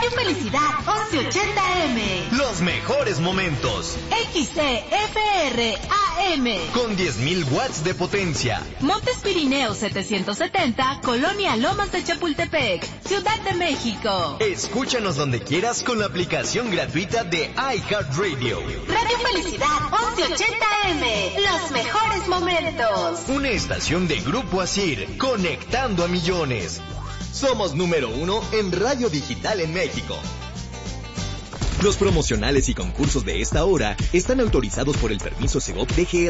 Radio Felicidad 1180M. Los mejores momentos. XCFR AM. Con 10.000 watts de potencia. Montes Pirineos 770, Colonia Lomas de Chapultepec, Ciudad de México. Escúchanos donde quieras con la aplicación gratuita de iHeartRadio. Radio Felicidad 1180M. Los mejores momentos. Una estación de Grupo Asir, conectando a millones. Somos número 1 en radio digital en México. Los promocionales y concursos de esta hora están autorizados por el permiso Segov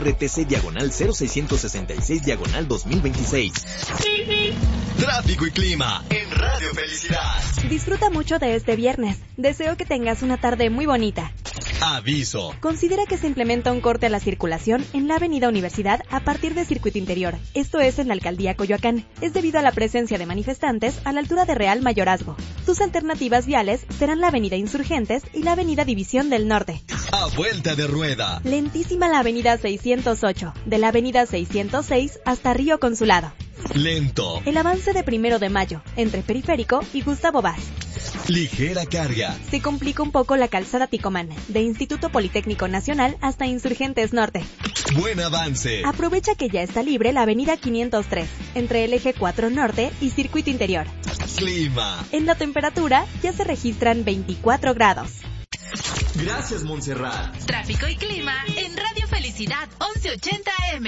DGRTC/0666/2026. Tráfico y clima en Radio Felicidad. Disfruta mucho de este viernes. Deseo que tengas una tarde muy bonita. Aviso. Considera que se implementa un corte a la circulación en la avenida Universidad a partir de Circuito Interior. Esto es en la alcaldía Coyoacán. Es debido a la presencia de manifestantes a la altura de Real Mayorazgo. Sus alternativas viales serán la avenida Insurgentes y la avenida División del Norte. A vuelta de rueda. Lentísima la avenida 608, de la avenida 606 hasta Río Consulado. Lento. El avance de 1 de Mayo, entre Periférico y Gustavo Vaz. Ligera carga. Se complica un poco la calzada Ticomán, de Instituto Politécnico Nacional hasta Insurgentes Norte. Buen avance. Aprovecha que ya está libre la avenida 503, entre el eje 4 Norte y Circuito Interior. Clima. En la temperatura ya se registran 24 grados. Gracias, Montserrat. Tráfico y clima en Radio Felicidad 1180M.